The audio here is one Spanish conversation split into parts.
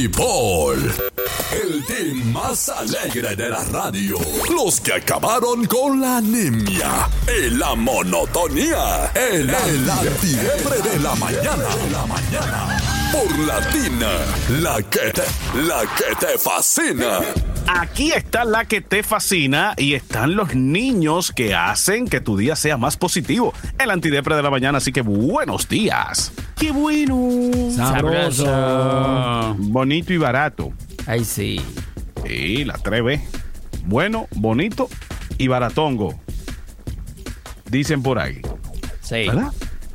Y Paul, el team más alegre de la radio. Los que acabaron con la anemia, la monotonía, el antidepre de la mañana. Por Latina, la que te fascina. Aquí está la que te fascina y están los niños que hacen que tu día sea más positivo. El antidepre de la mañana, así que buenos días. ¡Qué bueno! Sabroso. Bonito y barato. Ay, sí. Sí, la 3B. Bueno, bonito y baratongo. Dicen por ahí. Sí. ¿Verdad?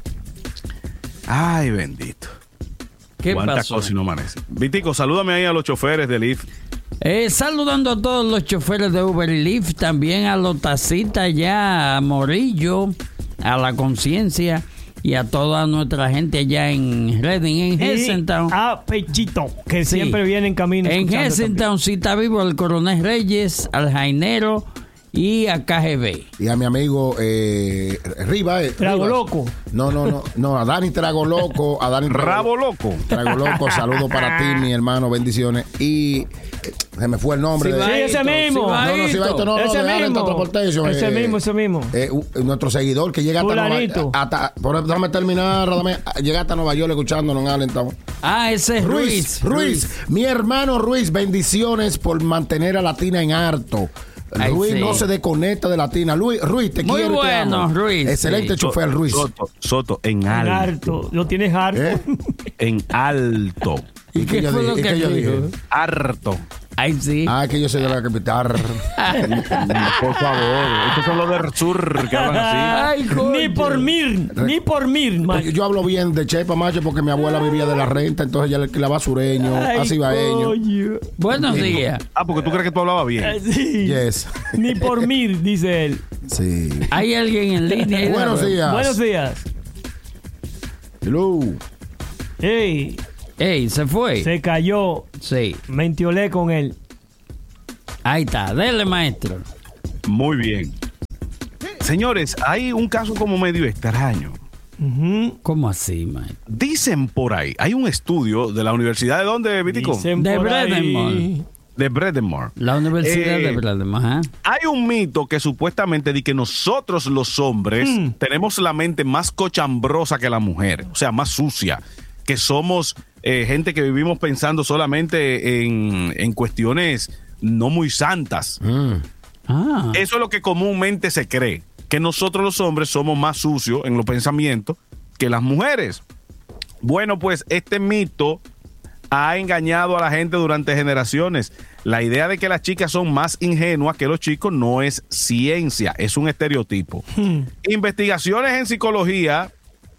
Ay, bendito. ¿Qué ¿Cuántas pasó? cosas no amanece? Vitico, salúdame ahí a los choferes de Lyft. Saludando a todos los choferes de Uber y Lyft, también a los tacitas ya, a Morillo, a La Conciencia y a toda nuestra gente allá en Reading, en Hessentown. A Pechito, que Sí. siempre viene en camino. En escuchando Hessentown sí está vivo el Coronel Reyes, al Jainero y a KGB. Y a mi amigo Riva. Trago Rivas. Loco. No, a Dani Trago Loco. A Dani Rabo loco. Trago Loco, saludos para ti, mi hermano, bendiciones. Y se me fue el nombre. Sí, ese mismo. Sibaito, no, Ese de Allen mismo. Transportation. Ese mismo. Nuestro seguidor que llega Fulanito. déjame terminar, llega hasta Nueva York escuchándonos en Allentown. Ah, ese es Ruiz, mi hermano Ruiz, bendiciones por mantener a Latina en harto. Ay, Ruiz sí. no se desconecta de Latina. Ruiz, te Muy quiero y te bueno, amo. Ruiz, Excelente sí. chofer, Ruiz. Soto, en alto. Harto. Lo tienes harto. En alto. ¿Y ¿Qué fue lo que yo dijo? dije? Harto. Ay, sí. Ah, que yo soy de la capital. Por favor. Estos son los del sur que hablan así. Ay, coño. Ni por mir, man. Yo hablo bien de Chepa, macho, porque mi abuela vivía de la renta, entonces ella le alquilaba sureño, así vaeño. Coño. Buenos días. Ah, porque tú crees que tú hablabas bien. Sí. Yes. Ni por mir, dice él. Sí. ¿Hay alguien en línea? ahí? Buenos días. Buenos días. Hello. Ey, Ey, ¿se fue? se cayó. Sí. Me entiolé con él. Ahí está. Dele, maestro. Muy bien. Señores, hay un caso como medio extraño. Ujú. ¿Cómo así, maestro? Dicen por ahí, hay un estudio de la Universidad de dónde, Vitico? Dicen De por ahí. Bredenmore. De Bredenmore. La Universidad de Brademar. Ajá. Hay un mito que supuestamente dice que nosotros los hombres tenemos la mente más cochambrosa que la mujer, o sea, más sucia, que somos gente que vivimos pensando solamente en cuestiones no muy santas. Ah. Eso es lo que comúnmente se cree, que nosotros los hombres somos más sucios en los pensamientos que las mujeres. Bueno, pues este mito ha engañado a la gente durante generaciones. La idea de que las chicas son más ingenuas que los chicos no es ciencia, es un estereotipo. Investigaciones en psicología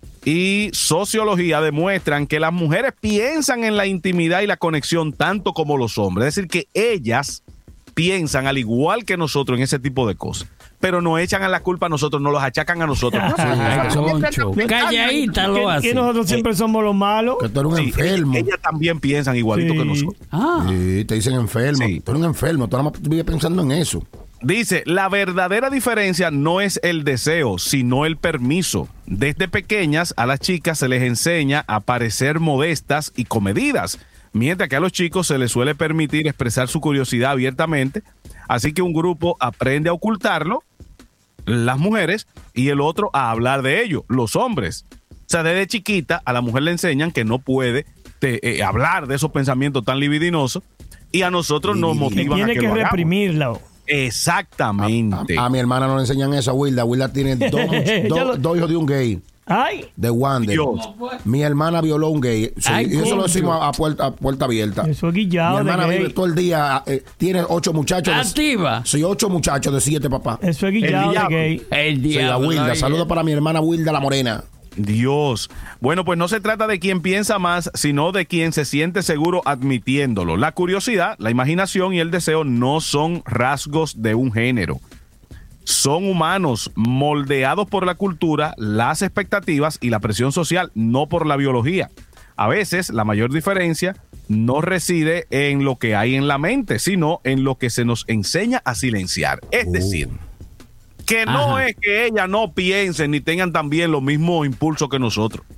y sociología demuestran que las mujeres piensan en la intimidad y la conexión tanto como los hombres. Es decir, que ellas piensan al igual que nosotros en ese tipo de cosas. Pero no echan a la culpa a nosotros, nos los achacan a nosotros. Ay, concho. Calladita lo Que hace. nosotros siempre somos los malos. Que tú eres un Sí, enfermo. ellas también piensan igualito Sí. que nosotros. Ah. Sí, te dicen enfermo. Sí. Tú eres un enfermo. Tú nada más vives pensando en eso. Dice, la verdadera diferencia no es el deseo, sino el permiso. Desde pequeñas a las chicas se les enseña a parecer modestas y comedidas, mientras que a los chicos se les suele permitir expresar su curiosidad abiertamente. Así que un grupo aprende a ocultarlo, las mujeres, y el otro a hablar de ello, los hombres. O sea, desde chiquita a la mujer le enseñan que no puede hablar de esos pensamientos tan libidinosos, y a nosotros nos Que motivan a tiene que que lo hagamos. reprimirlo. Exactamente. A mi hermana no le enseñan eso a Wilda. Wilda tiene dos hijos de un gay. Ay, De Wander. Dios. Mi hermana violó a un gay. Sí, Ay, y eso lo concho. decimos a puerta abierta. eso es Mi guillado de hermana vive gay. todo el día. Tiene 8 muchachos. Activa. Sí, 8 muchachos de 7, papá. Eso es guillado de diablo. gay. El Sí, la diablo. Wilda. Ay, Saludos para mi hermana Wilda la Morena. Dios. Bueno, pues no se trata de quien piensa más, sino de quien se siente seguro admitiéndolo. La curiosidad, la imaginación y el deseo no son rasgos de un género. Son humanos moldeados por la cultura, las expectativas y la presión social, no por la biología. A veces la mayor diferencia no reside en lo que hay en la mente, sino en lo que se nos enseña a silenciar. Es decir, que no Ajá. es que ellas no piensen ni tengan también los mismos impulsos que nosotros.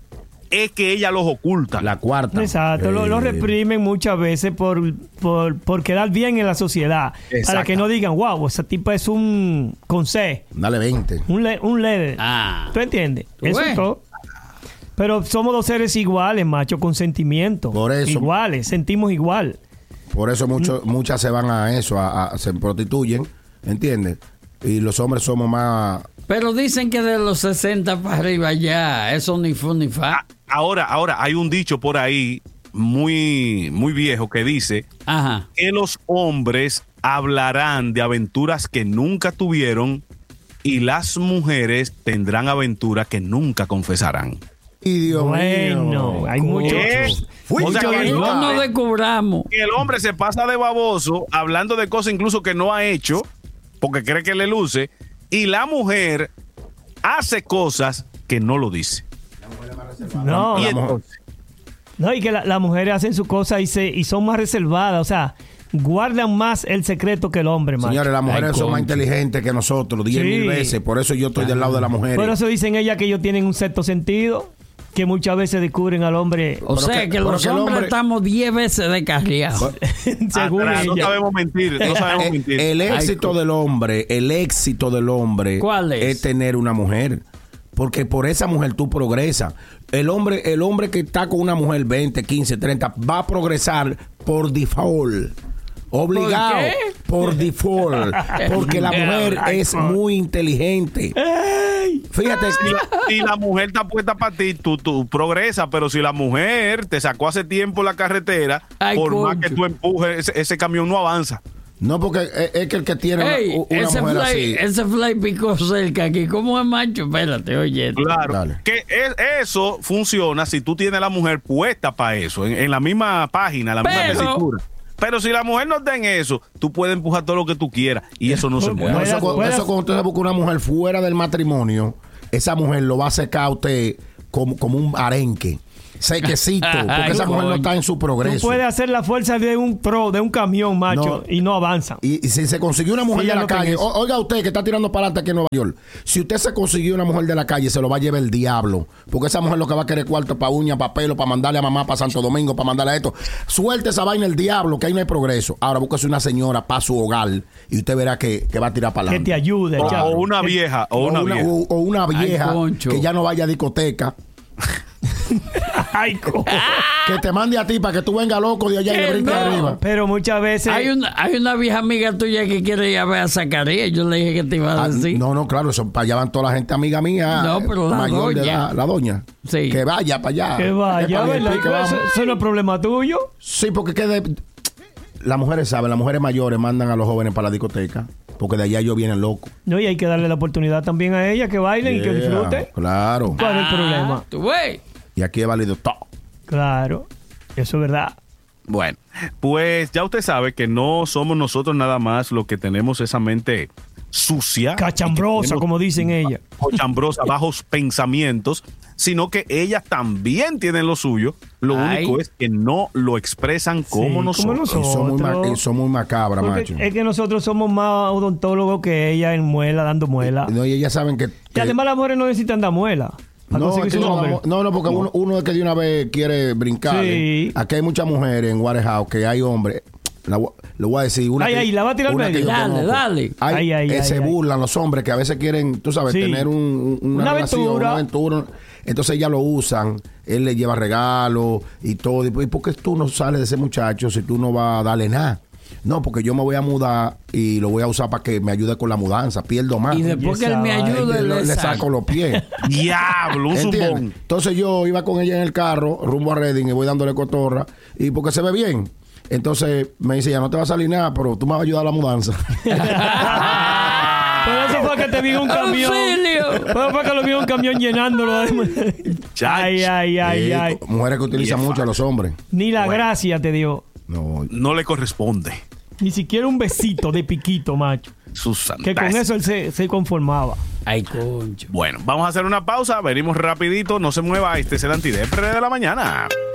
es que ella los oculta. La cuarta. Exacto, lo reprimen muchas veces por quedar bien en la sociedad. Para Exacto. que no digan, wow, esa tipa es un consejo, Dale 20. un líder. Ah. ¿Tú entiendes? Eso Bueno. es todo. Pero somos dos seres iguales, macho, con sentimientos. Por eso. Iguales, sentimos igual. Por eso muchas se van a eso, se prostituyen, ¿entiendes? Y los hombres somos más... Pero dicen que de los 60 para arriba ya, eso ni fu ni fa. Ahora, hay un dicho por ahí muy, muy viejo que dice Ajá. que los hombres hablarán de aventuras que nunca tuvieron y las mujeres tendrán aventuras que nunca confesarán. Y Dios Bueno, mío. hay mucho. O sea, que No nos descubramos. el hombre se pasa de baboso hablando de cosas incluso que no ha hecho porque cree que le luce, y la mujer hace cosas que no lo dice. No, Y entonces, no, y que las mujeres hacen su cosa y son más reservadas, o sea, guardan más el secreto que el hombre, macho. Señores, las mujeres Ay, son más concho. inteligentes que nosotros, 10,000 Sí. veces. Por eso yo estoy del lado de las mujeres. Por eso dicen ellas que ellos tienen un sexto sentido, que muchas veces descubren al hombre O Pero sea que- que pero los que el hombres hombre- estamos 10 veces descarriados. según atrás, no ella. sabemos mentir, no sabemos mentir. El éxito del hombre ¿Cuál es? tener una mujer. Porque por esa mujer tú progresas. El hombre que está con una mujer 20, 15, 30 va a progresar por default. Obligado. ¿Por qué? Por default. Porque la mujer es muy inteligente. Fíjate. Si la mujer está puesta para ti, tú progresas, pero si la mujer te sacó hace tiempo la carretera, Ay, por más concho. que tú empujes, ese camión no avanza. No, porque es que el que tiene Ey, una mujer así. ese fly picó cerca aquí. ¿Cómo es, macho? Espérate, oye. Claro. Dale. Que eso funciona si tú tienes la mujer puesta para eso, en la misma página, la misma Pero- tesitura. Pero si la mujer no está en eso, tú puedes empujar todo lo que tú quieras y eso no se No, puede. eso, Pueda- eso cuando usted se busca una mujer fuera del matrimonio, esa mujer lo va a secar a usted como un arenque. Sequecito, porque Ay, esa mujer no coño. está en su Tú progreso. puedes hacer la fuerza de un camión, macho, No. y no avanza. Y si se consiguió una mujer Sí, de ya la no calle, tenés. oiga usted que está tirando para adelante aquí en Nueva York, si usted se consiguió una mujer de la calle, se lo va a llevar el diablo, porque esa mujer lo que va a querer cuarto para uña, para pelo, para mandarle a mamá para Santo Domingo, para mandarle a esto. Suelte esa vaina el diablo, que ahí no hay progreso. Ahora búsquese una señora para su hogar y usted verá que va a tirar para Que te adelante. ayude, O chavo. una vieja, o una vieja. o una vieja concho. que ya no vaya a discoteca, Ay, que te mande a ti para que tú vengas loco de allá y le brinques No. arriba. Pero muchas veces... Hay una vieja amiga tuya que quiere ir a ver a Zacarías. Yo le dije que te iba a Ah, decir. no, claro, eso para allá van toda la gente amiga mía. No, pero la mayor de doña. edad, la doña. Sí. Que vaya para allá. Que vaya, Que pague el ¿verdad? pique, vamos. Eso no es problema tuyo. Sí, porque las mujeres saben, las mujeres mayores mandan a los jóvenes para la discoteca, porque de allá ellos vienen locos. No, y hay que darle la oportunidad también a ella que bailen y que Yeah, disfruten. Claro. ¿Cuál es el problema? Tú ves. Y aquí es válido todo. Claro, eso es verdad. Bueno, pues ya usted sabe que no somos nosotros nada más los que tenemos esa mente sucia, Cachambrosa, como dicen ellas. cochambrosa, bajos pensamientos, sino que ellas también tienen lo suyo. Lo Ay. único es que no lo expresan como nosotros. Y son muy macabras, Porque macho. es que nosotros somos más odontólogos que ella en muela, dando muela. No, y ellas saben que... Y además las mujeres no necesitan dar muela. Para No, conseguir es que su hombre. no, porque uno es que de una vez quiere brincar. Sí. Aquí hay muchas mujeres en Warehouse que hay hombres. Le voy a decir una. Ay, que- ay, la va a tirar al una que medio. yo Dale, conozco. dale. Se Ay. burlan los hombres que a veces quieren, tú sabes, Sí. tener una relación, aventura. una aventura. Entonces ellas lo usan. Él le lleva regalos y todo. ¿Y por qué tú no sales de ese muchacho si tú no vas a darle nada? No, porque yo me voy a mudar y lo voy a usar para que me ayude con la mudanza. Pierdo más. Y después que él me esa ayude, le le saco los pies. Diablo, un ¿Entiendes? zumbón. Entonces yo iba con ella en el carro, rumbo a Reading, y voy dándole cotorra, y porque se ve bien. Entonces me dice, ya no te va a salir nada, pero tú me vas a ayudar a la mudanza. Pero eso fue que te vi un camión. ¡Auxilio! Pero fue que lo vi un camión llenándolo. Ay, ay. Mujeres que utilizan mucho a los hombres. Ni la gracia te dio. No, No le corresponde. Ni siquiera un besito de piquito, macho. Sus Que con santas. eso él se conformaba. Ay, concho. Bueno, vamos a hacer una pausa. Venimos rapidito. No se mueva. Este es el Antidepre de la mañana.